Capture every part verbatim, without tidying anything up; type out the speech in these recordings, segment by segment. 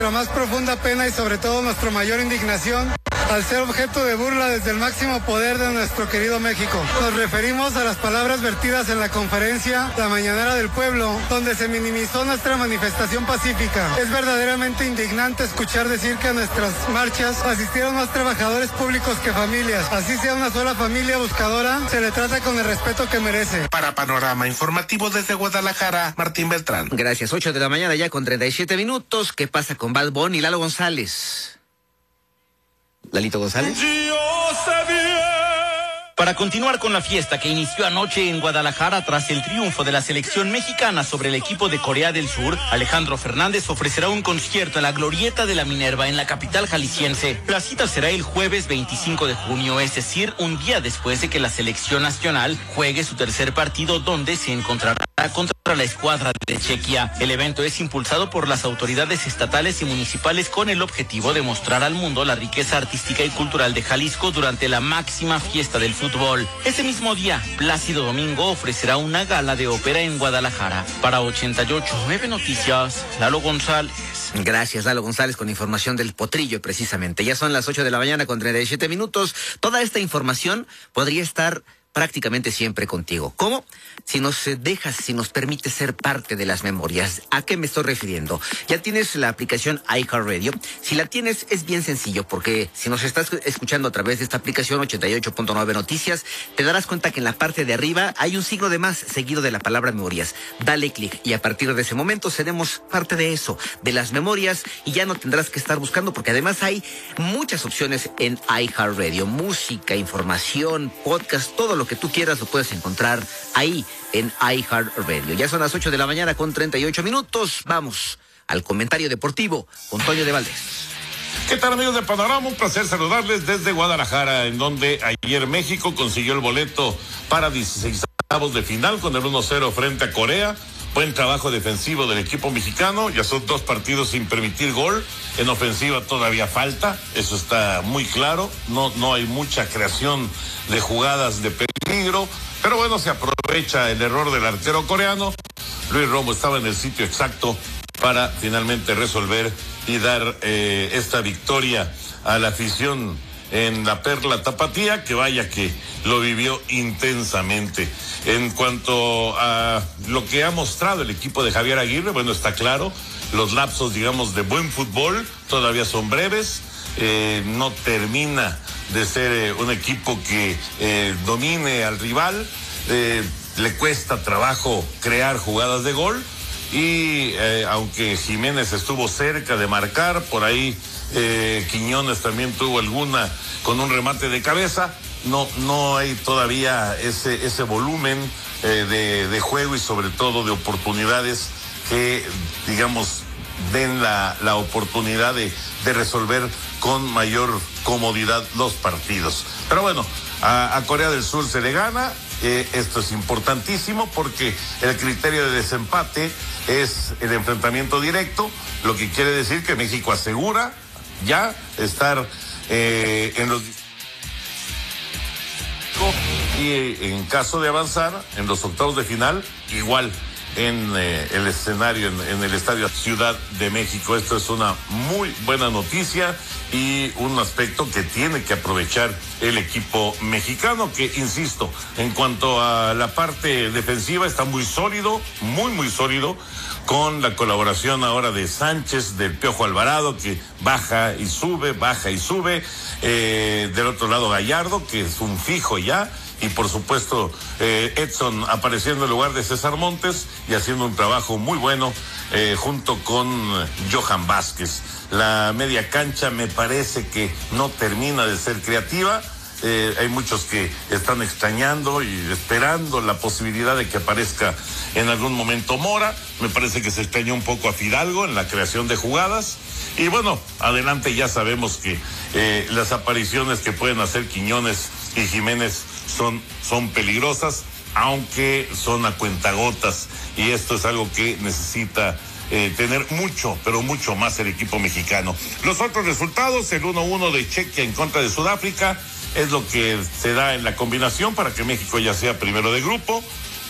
La más profunda pena y sobre todo nuestra mayor indignación al ser objeto de burla desde el máximo poder de nuestro querido México. Nos referimos a las palabras vertidas en la conferencia La Mañanera del Pueblo, donde se minimizó nuestra manifestación pacífica. Es verdaderamente indignante escuchar decir que a nuestras marchas asistieron más trabajadores públicos que familias. Así sea una sola familia buscadora, se le trata con el respeto que merece. Para Panorama Informativo desde Guadalajara, Martín Beltrán. Gracias, ocho de la mañana ya con treinta y siete minutos. ¿Qué pasa con Bad Bunny y Lalo González? ¿Lalito González? Para continuar con la fiesta que inició anoche en Guadalajara tras el triunfo de la selección mexicana sobre el equipo de Corea del Sur, Alejandro Fernández ofrecerá un concierto en la Glorieta de la Minerva en la capital jalisciense. La cita será el jueves veinticinco de junio, es decir, un día después de que la selección nacional juegue su tercer partido, donde se encontrará contra la escuadra de Chequia. El evento es impulsado por las autoridades estatales y municipales con el objetivo de mostrar al mundo la riqueza artística y cultural de Jalisco durante la máxima fiesta del fútbol. Ese mismo día, Plácido Domingo ofrecerá una gala de ópera en Guadalajara. Para ochenta y ocho punto nueve Noticias, Lalo González. Gracias, Lalo González, con información del Potrillo, precisamente. Ya son las ocho de la mañana con treinta y siete minutos. Toda esta información podría estar prácticamente siempre contigo. ¿Cómo? Si nos dejas, si nos permites ser parte de las memorias. ¿A qué me estoy refiriendo? Ya tienes la aplicación iHeartRadio. Si la tienes, es bien sencillo, porque si nos estás escuchando a través de esta aplicación ochenta y ocho punto nueve Noticias, te darás cuenta que en la parte de arriba hay un signo de más seguido de la palabra memorias. Dale clic y a partir de ese momento seremos parte de eso, de las memorias, y ya no tendrás que estar buscando, porque además hay muchas opciones en iHeartRadio. Música, información, podcast, todo lo que tú quieras lo puedes encontrar ahí en iHeartRadio. Ya son las ocho de la mañana con treinta y ocho minutos. Vamos al comentario deportivo con Toño de Valdés. ¿Qué tal, amigos de Panorama? Un placer saludarles desde Guadalajara, en donde ayer México consiguió el boleto para dieciseisavos de final con el uno cero frente a Corea. Buen trabajo defensivo del equipo mexicano. Ya son dos partidos sin permitir gol. En ofensiva todavía falta. Eso está muy claro. No, no hay mucha creación de jugadas de peligro. Pero bueno, se aprovecha el error del arquero coreano. Luis Romo estaba en el sitio exacto para finalmente resolver y dar eh, esta victoria a la afición en la Perla Tapatía, que vaya que lo vivió intensamente. En cuanto a lo que ha mostrado el equipo de Javier Aguirre, bueno, está claro, los lapsos, digamos, de buen fútbol todavía son breves, eh, no termina de ser eh, un equipo que eh, domine al rival, eh, le cuesta trabajo crear jugadas de gol, y eh, aunque Jiménez estuvo cerca de marcar, por ahí eh, Quiñones también tuvo alguna con un remate de cabeza. No, no hay todavía ese, ese volumen eh, de, de juego y sobre todo de oportunidades que, digamos, den la, la oportunidad de, de resolver con mayor comodidad los partidos. Pero bueno, a, a Corea del Sur se le gana. Eh, esto es importantísimo porque el criterio de desempate es el enfrentamiento directo, lo que quiere decir que México asegura ya estar eh, en los... y en caso de avanzar en los octavos de final, igual en eh, el escenario, en, en el Estadio Ciudad de México. Esto es una muy buena noticia y un aspecto que tiene que aprovechar el equipo mexicano, que, insisto, en cuanto a la parte defensiva está muy sólido, muy, muy sólido, con la colaboración ahora de Sánchez, del Piojo Alvarado, que baja y sube, baja y sube, eh, del otro lado Gallardo, que es un fijo ya, y por supuesto eh, Edson apareciendo en lugar de César Montes y haciendo un trabajo muy bueno eh, junto con Johan Vázquez. La media cancha me parece que no termina de ser creativa. Eh, hay muchos que están extrañando y esperando la posibilidad de que aparezca en algún momento Mora. Me parece que se extrañó un poco a Fidalgo en la creación de jugadas. Y bueno, adelante ya sabemos que eh, las apariciones que pueden hacer Quiñones y Jiménez son, son peligrosas, aunque son a cuentagotas. Y esto es algo que necesita eh, tener mucho, pero mucho más el equipo mexicano. Los otros resultados, el uno uno de Chequia en contra de Sudáfrica, es lo que se da en la combinación para que México ya sea primero de grupo.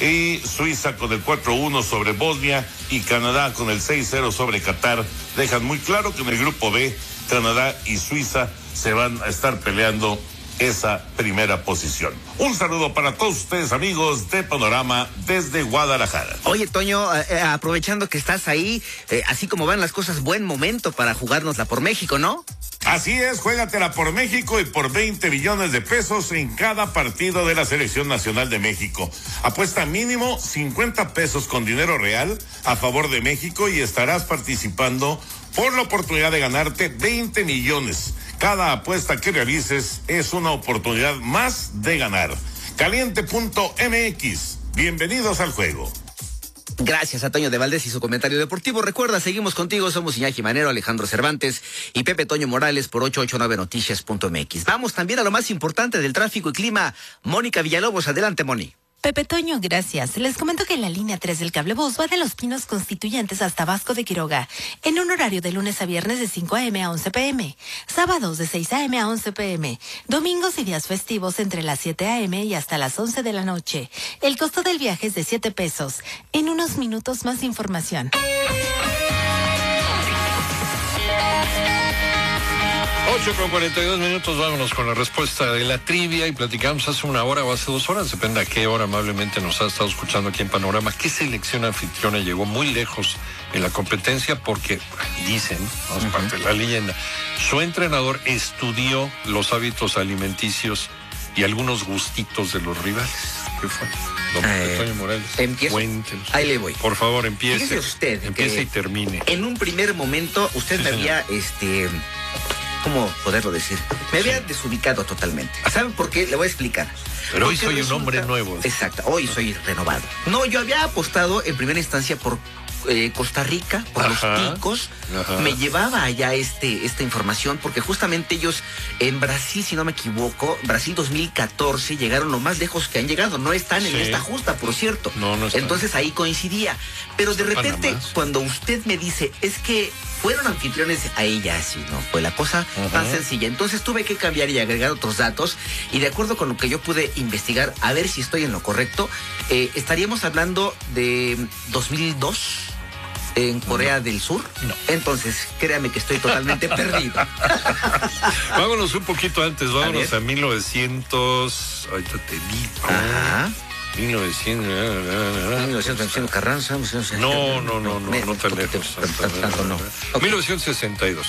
y Suiza con el cuatro uno sobre Bosnia y Canadá con el seis cero sobre Qatar dejan muy claro que en el grupo B, Canadá y Suiza se van a estar peleando esa primera posición. Un saludo para todos ustedes, amigos de Panorama desde Guadalajara. Oye, Toño, eh, aprovechando que estás ahí, eh, así como van las cosas, buen momento para jugárnosla por México, ¿no? Así es, juégatela por México y por veinte millones de pesos en cada partido de la Selección Nacional de México. Apuesta mínimo cincuenta pesos con dinero real a favor de México y estarás participando por la oportunidad de ganarte veinte millones. Cada apuesta que realices es una oportunidad más de ganar. Caliente punto M X. Bienvenidos al juego. Gracias a Toño de Valdés y su comentario deportivo. Recuerda, seguimos contigo, somos Iñaki Manero, Alejandro Cervantes y Pepe Toño Morales por ocho ocho nueve noticias punto m x. Vamos también a lo más importante del tráfico y clima. Mónica Villalobos, adelante, Moni. Pepe Toño, gracias. Les comento que la línea tres del cablebús va de Los Pinos Constituyentes hasta Vasco de Quiroga, en un horario de lunes a viernes de cinco a m a once p m, sábados de seis a m a once p m, domingos y días festivos entre las siete a m y hasta las once de la noche. El costo del viaje es de siete pesos. En unos minutos más información. ocho con cuarenta y dos minutos, vámonos con la respuesta de la trivia y platicamos hace una hora o hace dos horas, depende a qué hora amablemente nos ha estado escuchando aquí en Panorama, qué selección anfitriona llegó muy lejos en la competencia porque, dicen, no es parte de la leyenda, su entrenador estudió los hábitos alimenticios y algunos gustitos de los rivales. ¿Qué fue? Don eh, Toño Morales, empiezo. Cuéntenos. Ahí le voy. Por favor, empiece. Fíjese usted. Empiece y termine. En un primer momento, usted sí, me había, este... ¿cómo poderlo decir? Me había sí. desubicado totalmente. ¿Saben por qué? Le voy a explicar. Pero hoy Porque soy resulta... un hombre nuevo. Exacto, hoy soy renovado. No, yo había apostado en primera instancia por eh, Costa Rica, por ajá, los ticos. Ajá. Me llevaba allá este esta información porque justamente ellos en Brasil, si no me equivoco, Brasil dos mil catorce llegaron lo más lejos que han llegado. No están en sí. esta justa, por cierto. No, no están. Entonces ahí coincidía. Pero de repente, Panamá. Cuando usted me dice, es que fueron anfitriones a ella, así, ¿no? Fue la cosa uh-huh. tan sencilla. Entonces tuve que cambiar y agregar otros datos y de acuerdo con lo que yo pude investigar, a ver si estoy en lo correcto, eh, estaríamos hablando de dos mil dos en Corea no. del Sur. No. Entonces, créame que estoy totalmente perdido. Vámonos un poquito antes, vámonos a, a mil novecientos, ahorita te digo. Ajá. mil novecientos. mil novecientos Carranza. No, no, no, no, no tan lejos. mil novecientos sesenta y dos.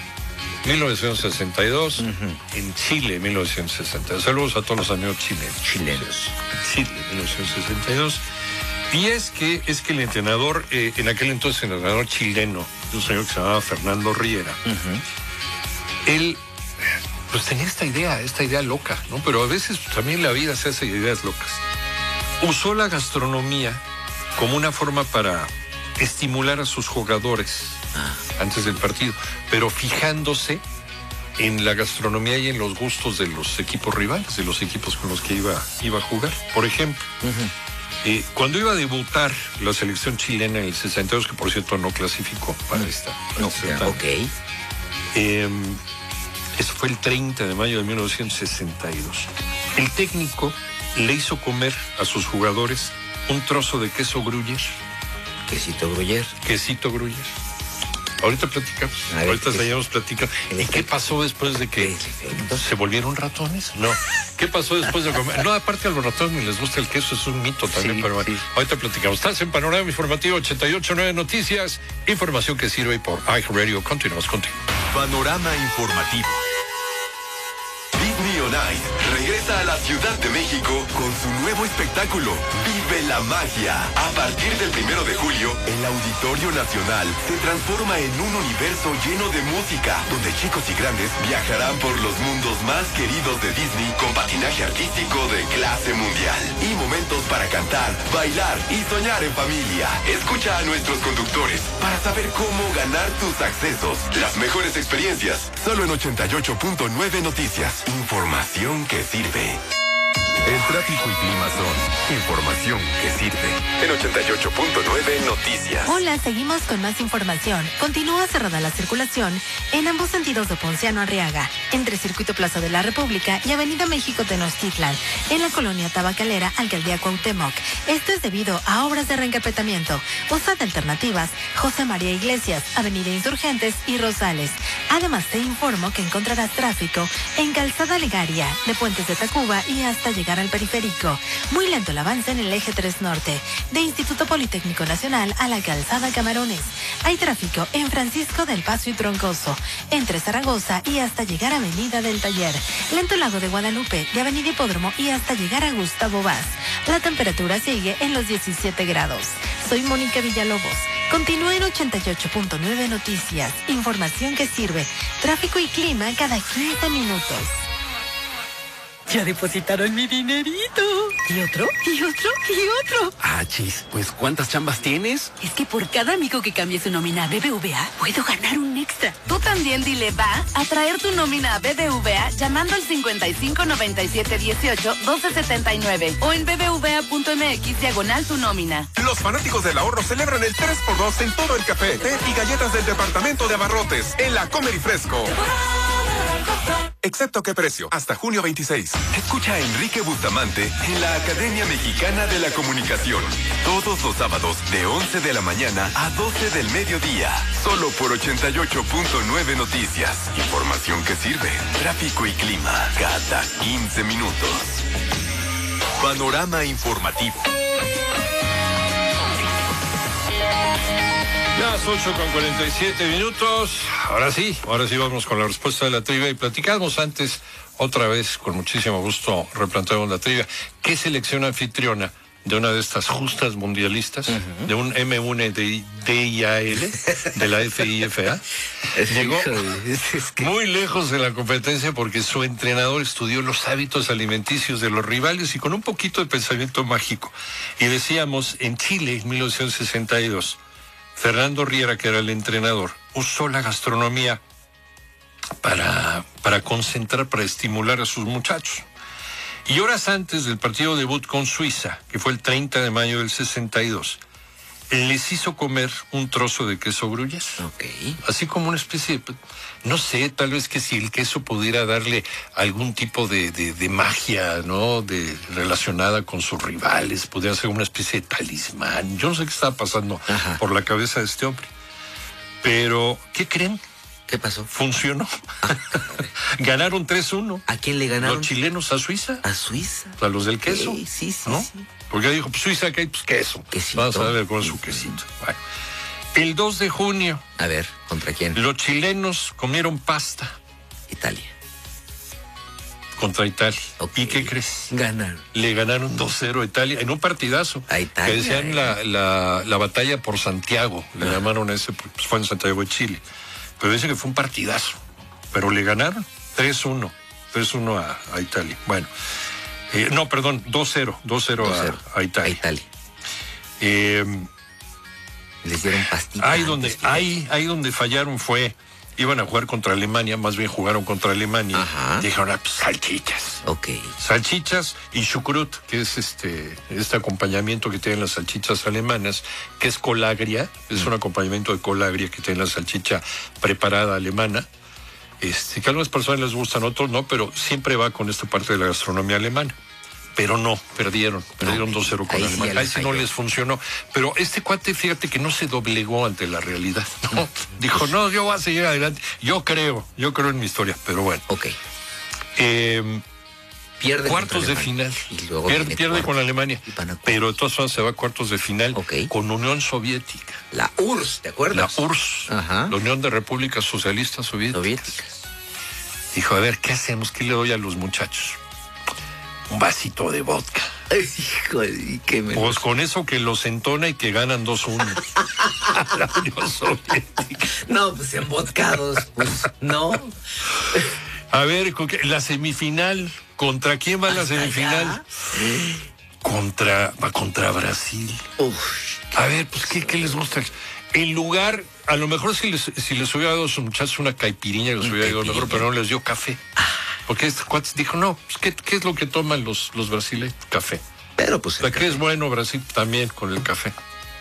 mil novecientos sesenta y dos. Uh-huh. En Chile, mil novecientos sesenta y dos. Saludos a todos los amigos chilenos. Chilenos. Chile, mil novecientos sesenta y dos. Y es que, es que el entrenador, eh, en aquel entonces el entrenador chileno, un señor que se llamaba Fernando Riera, uh-huh. él pues tenía esta idea, esta idea loca, ¿no? Pero a veces pues, también la vida se hace ideas locas. Usó la gastronomía como una forma para estimular a sus jugadores ah. antes del partido, pero fijándose en la gastronomía y en los gustos de los equipos rivales, de los equipos con los que iba, iba a jugar. Por ejemplo, uh-huh. eh, cuando iba a debutar la selección chilena en el sesenta y dos, que por cierto no clasificó para esta. Para no, esta ok. Eh, eso fue el treinta de mayo de mil novecientos sesenta y dos. El técnico le hizo comer a sus jugadores un trozo de queso gruyère. Quesito gruyère. Quesito gruyère. Ahorita platicamos. Ver, Ahorita seguimos platicando. ¿Y qué pasó después de que se volvieron ratones? No. ¿Qué pasó después de comer? No, aparte a los ratones les gusta el queso, es un mito también, sí, pero sí. Ahorita platicamos. Estás en Panorama Informativo ochenta y ocho punto nueve Noticias. Información que sirve por iHeartRadio. Continuamos contigo. Panorama Informativo. Disney On Ice regresa a la Ciudad de México con su nuevo espectáculo, Vive la Magia. A partir del primero de julio, el Auditorio Nacional se transforma en un universo lleno de música, donde chicos y grandes viajarán por los mundos más queridos de Disney con patinaje artístico de clase mundial y momentos para cantar, bailar y soñar en familia. Escucha a nuestros conductores para saber cómo ganar tus accesos. Las mejores experiencias, solo en ochenta y ocho punto nueve Noticias. Información que sirve. El tráfico y clima son información que sirve. En ochenta y ocho punto nueve Noticias. Hola, seguimos con más información. Continúa cerrada la circulación en ambos sentidos de Ponciano Arriaga, entre Circuito Plaza de la República y Avenida México Tenochtitlan, en la colonia Tabacalera, Alcaldía Cuauhtémoc. Esto es debido a obras de reencarpetamiento. Usa de alternativas José María Iglesias, Avenida Insurgentes y Rosales. Además, te informo que encontrarás tráfico en Calzada Legaria, de Puentes de Tacuba y hasta llegar al Periférico. Muy lento el avance en el eje tres Norte, de Instituto Politécnico Nacional a la Calzada Camarones. Hay tráfico en Francisco del Paso y Troncoso, entre Zaragoza y hasta llegar a Avenida del Taller. Lento el Lago de Guadalupe, de Avenida Hipódromo y hasta llegar a Gustavo Vaz. La temperatura sigue en los diecisiete grados. Soy Mónica Villalobos. Continúa en ochenta y ocho punto nueve Noticias. Información que sirve. Tráfico y clima cada quince minutos. Ya depositaron mi dinerito. ¿Y otro? ¿Y otro? ¿Y otro? Ah, chis, pues ¿cuántas chambas tienes? Es que por cada amigo que cambie su nómina a B B V A, puedo ganar un extra. Tú también dile va a traer tu nómina a B B V A llamando al cincuenta y cinco noventa y siete dieciocho doce setenta y nueve o en bbva.mx diagonal tu nómina. Los fanáticos del ahorro celebran el tres por dos en todo el café, té y galletas del departamento de abarrotes en la Comer y Fresco. Excepto qué precio, hasta junio veintiséis. Escucha a Enrique Bustamante en la Academia Mexicana de la Comunicación. Todos los sábados de once de la mañana a doce del mediodía. Solo por ochenta y ocho punto nueve Noticias. Información que sirve. Tráfico y clima cada quince minutos. Panorama informativo. Las ocho con cuarenta y siete minutos. Ahora sí, ahora sí vamos con la respuesta de la trivia y platicamos antes, otra vez, con muchísimo gusto, replanteamos la trivia. ¿Qué selección anfitriona de una de estas justas mundialistas, uh-huh. de un M uno D I A L, de la FIFA, llegó muy lejos de la competencia porque su entrenador estudió los hábitos alimenticios de los rivales y con un poquito de pensamiento mágico? Y decíamos, en Chile, en mil novecientos sesenta y dos, Fernando Riera, que era el entrenador, usó la gastronomía para, para concentrar, para estimular a sus muchachos. Y horas antes del partido debut con Suiza, que fue el treinta de mayo del sesenta y dos, les hizo comer un trozo de queso gruyère. Okay. Así como una especie de, no sé, tal vez que si el queso pudiera darle algún tipo de, de, de magia, ¿no? De, relacionada con sus rivales, pudiera ser una especie de talismán. Yo no sé qué estaba pasando Ajá. por la cabeza de este hombre. Pero, ¿qué creen? ¿Qué pasó? Funcionó. Ganaron tres uno. ¿A quién le ganaron? Los chilenos, a Suiza. ¿A Suiza? A los del queso. Sí, sí, sí. ¿no? sí. Porque dijo, pues Suiza, que hay, pues queso. Quesito. Vamos a ver con su quesito. Bueno. El dos de junio. A ver, ¿contra quién? Los chilenos comieron pasta. Italia. Contra Italia. Okay. ¿Y qué crees? Ganaron. Le ganaron dos cero a Italia en un partidazo. A Italia. Que decían eh. la, la, la batalla por Santiago. Le ah. llamaron a ese, pues fue en Santiago de Chile. Pero dicen que fue un partidazo. Pero le ganaron tres uno. tres uno a, a Italia. Bueno. Eh, no, perdón, dos cero. dos cero a, a Italia. A Italia. Eh, Les dieron pastitas. Ahí donde, ahí, ahí donde fallaron fue, iban a jugar contra Alemania, más bien jugaron contra Alemania. Ajá. Dijeron, ah, pues, salchichas. Ok. Salchichas y chucrut, que es este, este acompañamiento que tienen las salchichas alemanas, que es colagria, es mm. un acompañamiento de colagria que tiene la salchicha preparada alemana. Este, que a algunas personas les gustan, otros no, pero siempre va con esta parte de la gastronomía alemana. Pero no, perdieron, perdieron dos cero con Alemania. Ahí sí no les funcionó. Pero este cuate, fíjate que no se doblegó ante la realidad, ¿no? Dijo, no, yo voy a seguir adelante. Yo creo, yo creo en mi historia, pero bueno. Ok. Eh, pierde cuartos de final. Y luego pierde pierde con Alemania. Pero de todas formas se va a cuartos de final okay. con Unión Soviética. La U R S S, ¿te acuerdas? La U R S S, Ajá. la Unión de Repúblicas Socialistas Soviéticas. Soviéticas. Dijo, a ver, ¿qué hacemos? ¿Qué le doy a los muchachos? Un vasito de vodka. Hijo de qué me... Pues con eso que los entona y que ganan dos uno. La Unión Soviética. No, pues embotcados, pues no. A ver, la semifinal, ¿contra quién va la semifinal? Allá? Contra, va contra Brasil. Uf, a ver, pues, ¿qué, qué les gusta? En lugar, a lo mejor si les, si les hubiera dado a sus muchachos una caipiriña, les hubiera dado mejor, pero no les dio café. Porque este cuate dijo, no, pues, ¿qué, ¿qué es lo que toman los, los brasileños? Café. Pero pues... O sea, ¿qué es bueno Brasil también con el café?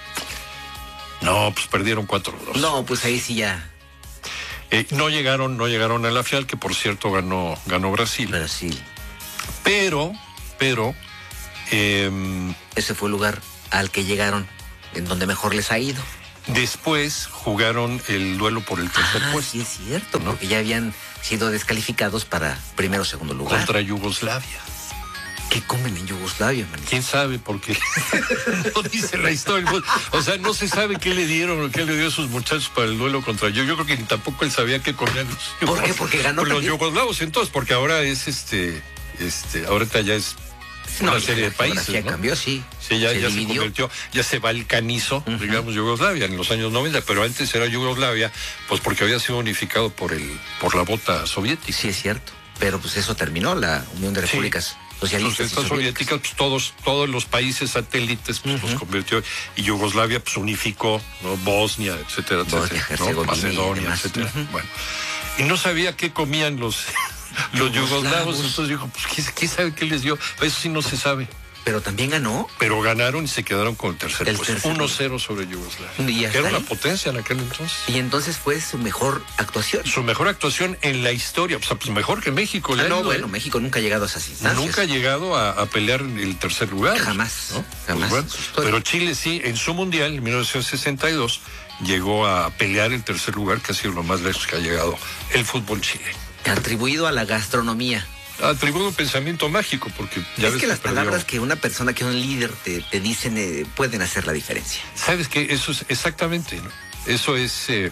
No, pues perdieron cuatro dos. No, pues ahí sí ya... Eh, no llegaron, no llegaron a la final, que por cierto ganó, ganó Brasil. Brasil. Pero, pero... Eh, ese fue el lugar al que llegaron, en donde mejor les ha ido. Después jugaron el duelo por el tercer ah, puesto. Sí, es cierto, ¿no? Porque ya habían sido descalificados para primero o segundo lugar. Contra Yugoslavia. ¿Qué comen en Yugoslavia, man? ¿Quién sabe? Porque no dice la historia. O sea, no se sabe qué le dieron o qué le dio a sus muchachos para el duelo contra yo. Yo creo que ni tampoco él sabía qué comían los ¿Por qué? Porque ganó los yugoslavos entonces, porque ahora es este, este, ahorita ya es no, una serie de países, ya ¿no? cambió, sí. Sí, ya se, ya se convirtió, ya se balcanizó, uh-huh. digamos, Yugoslavia en los años noventa, pero antes era Yugoslavia, pues porque había sido unificado por el, por la bota soviética. Sí, es cierto. Pero pues eso terminó, la Unión de Repúblicas sí. Socialistas. Estas y soviéticas, pues todos, todos los países satélites pues, uh-huh. los convirtió, y Yugoslavia pues unificó, ¿no? Bosnia, etcétera, Bosnia, etcétera, ¿no? Macedonia, etcétera. Uh-huh. Bueno. Y no sabía qué comían los, los yugoslavos, entonces dijo, pues ¿quién, ¿quién sabe qué les dio? Eso sí no se sabe. Pero también ganó. Pero ganaron y se quedaron con el tercer el puesto. uno cero sobre Yugoslavia. Que era ahí? una potencia en aquel entonces. Y entonces fue su mejor actuación. Su mejor actuación en la historia. O sea, pues mejor que México. Ah, no, ido, bueno, ¿eh? México nunca ha llegado a esas instancias. Nunca ha llegado a, a pelear el tercer lugar. Jamás, ¿no? jamás. Pues bueno, pero Chile sí, en su mundial, en mil novecientos sesenta y dos, llegó a pelear el tercer lugar, que ha sido lo más lejos que ha llegado el fútbol chileno. Atribuido a la gastronomía. Atribuido un pensamiento mágico, porque ya es ves que las perdió. palabras que una persona, que un líder te, te dicen eh, pueden hacer la diferencia. Sabes que eso es exactamente, ¿no? Eso es eh,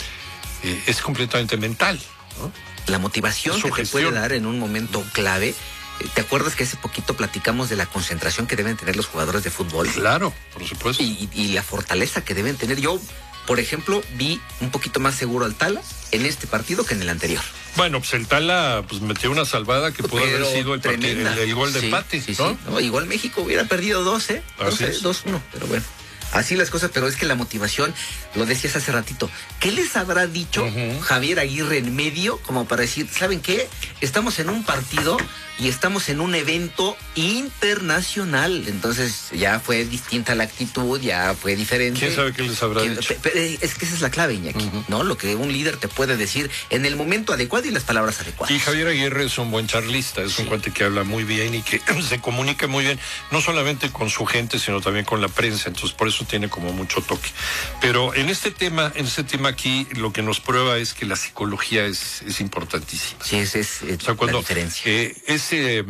eh, es completamente mental, ¿no? La motivación que te puede dar en un momento clave. ¿Te acuerdas que hace poquito platicamos de la concentración que deben tener los jugadores de fútbol? Claro, por supuesto. Y, y la fortaleza que deben tener. Yo, por ejemplo, vi un poquito más seguro al Tala en este partido que en el anterior. Bueno, pues el Tala pues metió una salvada que pudo haber sido el, partido, el, el gol de sí, empate, sí, ¿no? Sí. No, igual México hubiera perdido dos, ¿eh? dos uno, pero bueno. Así las cosas, pero es que la motivación, lo decías hace ratito, ¿qué les habrá dicho uh-huh. Javier Aguirre en medio como para decir, ¿saben qué? Estamos en un partido y estamos en un evento internacional, entonces ya fue distinta la actitud, ya fue diferente. ¿Quién sabe qué les habrá que, dicho? Pero es que esa es la clave, Iñaki, uh-huh. ¿no? Lo que un líder te puede decir en el momento adecuado y las palabras adecuadas. Y Javier Aguirre es un buen charlista, es sí. un cuate que habla muy bien y que se comunica muy bien, no solamente con su gente, sino también con la prensa, entonces por eso tiene como mucho toque. Pero en este tema, en este tema aquí, lo que nos prueba es que la psicología es, es importantísima. Sí, esa es, es o sea, cuando, la diferencia. Eh, es, eh,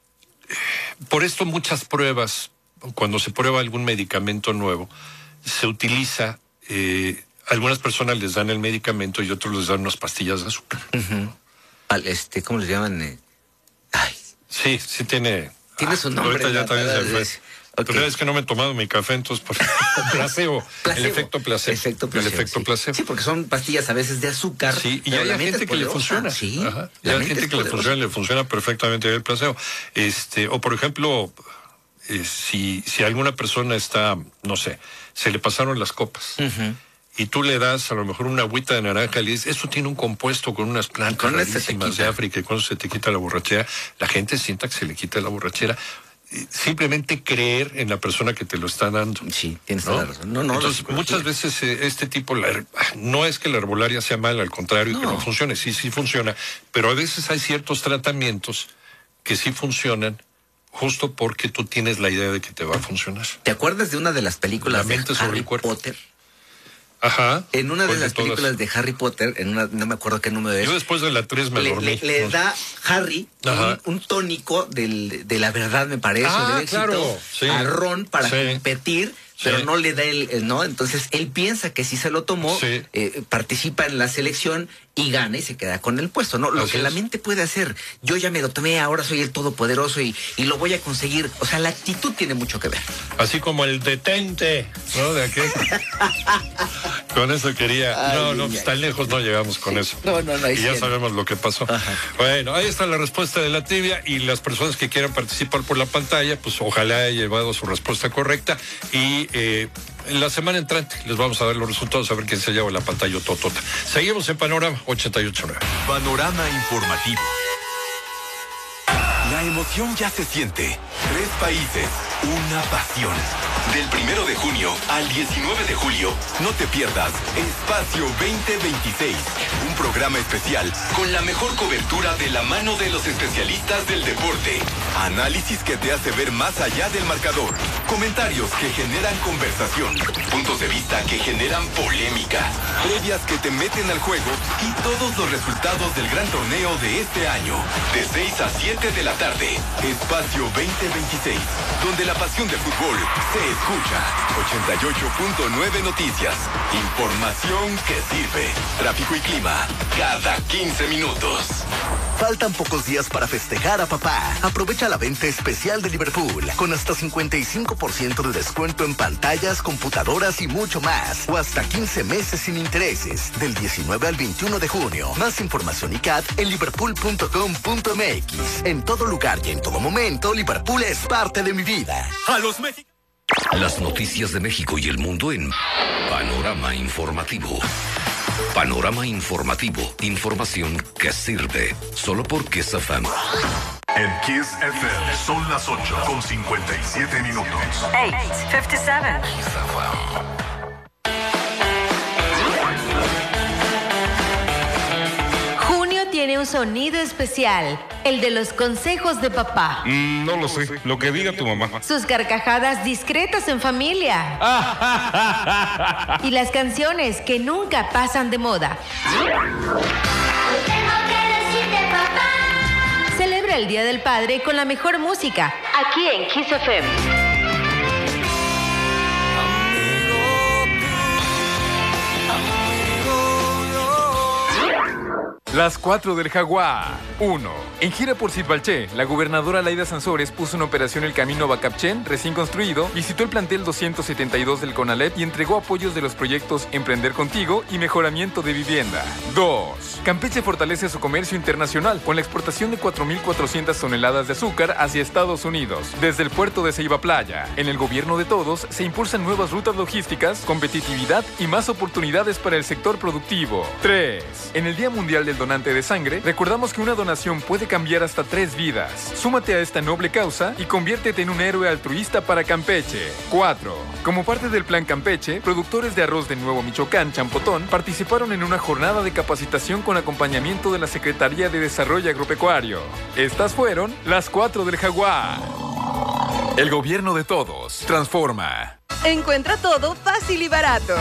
por esto muchas pruebas, cuando se prueba algún medicamento nuevo, se utiliza, eh, algunas personas les dan el medicamento y otros les dan unas pastillas de azúcar. Uh-huh. Al, este, ¿cómo les llaman? Eh? Ay. Sí, sí tiene... Tiene su nombre. Ahorita ya también se fue. Okay. Pero es que no me he tomado mi café, entonces por placebo, placebo. El efecto placebo. Efecto placebo, el efecto sí. placebo. Sí, porque son pastillas a veces de azúcar. Sí, y hay gente que le funciona. Sí. Ajá. Y hay gente que le funciona, le funciona perfectamente el placebo. Este, o por ejemplo, eh, si, si alguna persona está, no sé, se le pasaron las copas. Uh-huh. Y tú le das a lo mejor una agüita de naranja y le dices, eso tiene un compuesto con unas plantas rarísimas de África y cuando se te quita la borrachera, la gente sienta que se le quita la borrachera. Simplemente creer en la persona que te lo está dando. Sí, tienes ¿no? toda la razón. No, no, Entonces, muchas veces eh, este tipo, la, no es que la herbolaria sea mala, al contrario, no. que no funcione, sí, sí funciona, pero a veces hay ciertos tratamientos que sí funcionan justo porque tú tienes la idea de que te va a funcionar. ¿Te acuerdas de una de las películas de Harry Potter? Ajá. En una de las películas todas? de Harry Potter, en una, no me acuerdo qué número es. Yo después de la tres me le, dormí. Le, le da Harry un, un tónico del, de la verdad, me parece, ah, del éxito, claro. sí. a Ron para sí. competir, pero sí. no le da el, el, ¿no? Entonces él piensa que si se lo tomó, sí. eh, participa en la selección y gana y se queda con el puesto, ¿no? Lo Así que es. la mente puede hacer, yo ya me lo tomé, ahora soy el todopoderoso y, y lo voy a conseguir. O sea, la actitud tiene mucho que ver. Así como el detente, ¿no? De aquel. Con eso quería. Ay, no, no, pues tan lejos no llegamos con eso. No, no, no. Y ya sabemos lo que pasó. Ajá. Bueno, ahí está la respuesta de la tibia y las personas que quieran participar por la pantalla, pues ojalá haya llevado su respuesta correcta y eh, en la semana entrante les vamos a dar los resultados, a ver quién se lleva la pantalla totota. Seguimos en Panorama ochenta y ocho punto nueve. Panorama informativo. emoción ya se siente. Tres países, una pasión. Del primero de junio al diecinueve de julio, no te pierdas Espacio veinte veintiséis, un programa especial con la mejor cobertura de la mano de los especialistas del deporte. Análisis que te hace ver más allá del marcador. Comentarios que generan conversación. Puntos de vista que generan polémica. Previas que te meten al juego y todos los resultados del gran torneo de este año. De seis a siete de la tarde. Espacio veinte veintiséis, donde la pasión del fútbol se escucha. ochenta y ocho punto nueve Noticias. Información que sirve. Tráfico y clima cada quince minutos. Faltan pocos días para festejar a papá. Aprovecha la venta especial de Liverpool con hasta cincuenta y cinco por ciento de descuento en pantallas, computadoras y mucho más. O hasta quince meses sin intereses del diecinueve al veintiuno de junio. Más información y C A T en liverpool punto com punto m x. En todo lugar y en todo momento, Liverpool es parte de mi vida. A los mexicanos. Las noticias de México y el mundo en Panorama Informativo. Panorama Informativo. Información que sirve. Solo por Kiss F M. En Kiss F M son las ocho con cincuenta y siete minutos. eight fifty-seven. Junio tiene un sonido especial, el de los consejos de papá. Mm, no lo sé, lo que diga tu mamá. Sus carcajadas discretas en familia. Y las canciones que nunca pasan de moda. Tengo que decirte, papá. Celebra el Día del Padre con la mejor música, aquí en Kiss F M. Las cuatro del Jaguar. uno. En gira por Sitbalché, la gobernadora Laida Sansores puso en operación el camino Bacapchen, recién construido, visitó el plantel doscientos setenta y dos del CONALEP y entregó apoyos de los proyectos Emprender Contigo y Mejoramiento de Vivienda. dos. Campeche fortalece su comercio internacional con la exportación de cuatro mil cuatrocientas toneladas de azúcar hacia Estados Unidos, desde el puerto de Ceiba Playa. En el gobierno de todos se impulsan nuevas rutas logísticas, competitividad y más oportunidades para el sector productivo. tres. En el Día Mundial del Donante de Sangre, recordamos que una donación puede cambiar hasta tres vidas. Súmate a esta noble causa y conviértete en un héroe altruista para Campeche. cuatro. Como parte del Plan Campeche, productores de arroz de Nuevo Michoacán, Champotón, participaron en una jornada de capacitación con acompañamiento de la Secretaría de Desarrollo Agropecuario. Estas fueron las cuatro del Jaguar. El gobierno de todos transforma. Encuentra todo fácil y barato.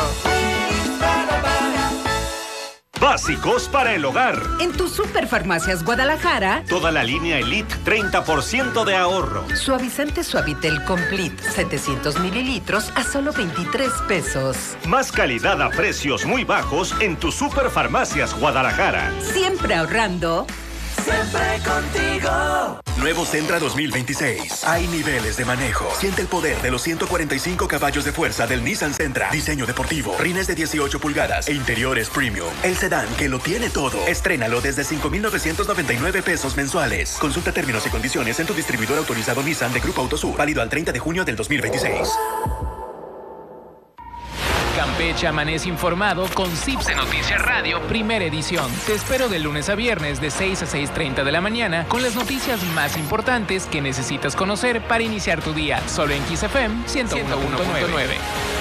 Básicos para el hogar. En tu Superfarmacias Guadalajara, toda la línea Elite, treinta por ciento de ahorro. Suavizante Suavitel Complete, setecientos mililitros a solo veintitrés pesos. Más calidad a precios muy bajos en tu Superfarmacias Guadalajara. Siempre ahorrando. Siempre contigo. Nuevo Sentra dos mil veintiséis. Hay niveles de manejo. Siente el poder de los ciento cuarenta y cinco caballos de fuerza del Nissan Sentra. Diseño deportivo, rines de dieciocho pulgadas e interiores premium. El sedán que lo tiene todo. Estrénalo desde cinco mil novecientos noventa y nueve pesos mensuales. Consulta términos y condiciones en tu distribuidor autorizado Nissan de Grupo Autosur. Válido al treinta de junio del dos mil veintiséis. Campeche amanece informado con Cipse Noticias Radio, primera edición. Te espero de lunes a viernes de seis a seis treinta de la mañana con las noticias más importantes que necesitas conocer para iniciar tu día. Solo en Kiss F M ciento uno punto nueve.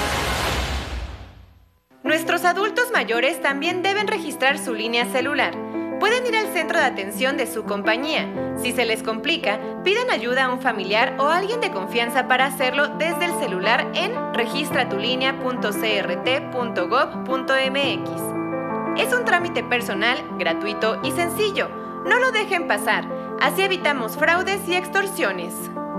Nuestros adultos mayores también deben registrar su línea celular. Pueden ir al centro de atención de su compañía. Si se les complica, pidan ayuda a un familiar o a alguien de confianza para hacerlo desde el celular en registratulínea punto c r t punto gov punto m x. Es un trámite personal, gratuito y sencillo. No lo dejen pasar. Así evitamos fraudes y extorsiones.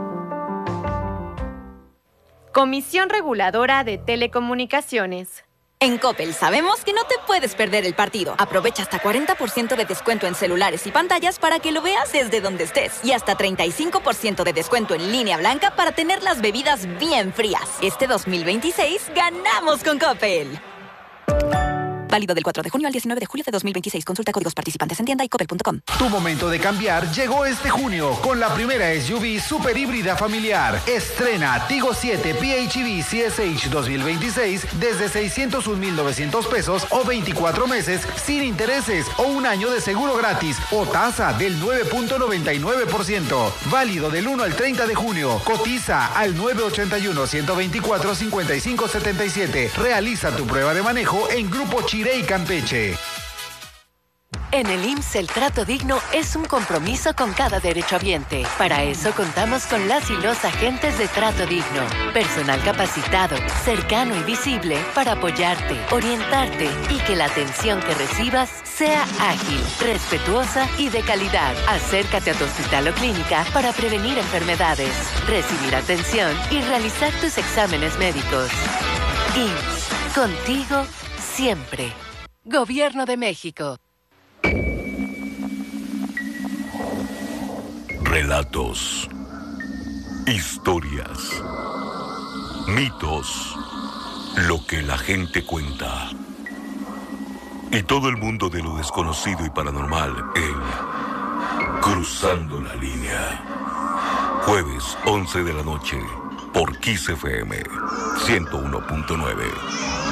Comisión Reguladora de Telecomunicaciones. En Coppel sabemos que no te puedes perder el partido. Aprovecha hasta cuarenta por ciento de descuento en celulares y pantallas para que lo veas desde donde estés. Y hasta treinta y cinco por ciento de descuento en línea blanca para tener las bebidas bien frías. Este dos mil veintiséis ganamos con Coppel. Válido del cuatro de junio al diecinueve de julio de dos mil veintiséis. Consulta códigos participantes en tienda y coppel punto com. Tu momento de cambiar llegó este junio con la primera S U V super híbrida familiar. Estrena Tigo siete P H E V C S H dos mil veintiséis desde seiscientos un mil novecientos pesos o veinticuatro meses sin intereses o un año de seguro gratis o tasa del nueve punto noventa y nueve por ciento. Válido del uno al treinta de junio. Cotiza al nueve ochenta y uno, ciento veinticuatro, cincuenta y cinco setenta y siete. Realiza tu prueba de manejo en Grupo Chirey Campeche. En el I M S S el trato digno es un compromiso con cada derechohabiente. Para eso contamos con las y los agentes de trato digno. Personal capacitado, cercano y visible para apoyarte, orientarte y que la atención que recibas sea ágil, respetuosa y de calidad. Acércate a tu hospital o clínica para prevenir enfermedades, recibir atención y realizar tus exámenes médicos. I M S S, contigo siempre. Gobierno de México. Relatos, historias, mitos, lo que la gente cuenta. Y todo el mundo de lo desconocido y paranormal en Cruzando la Línea. Jueves, once de la noche, por Kiss F M ciento uno punto nueve.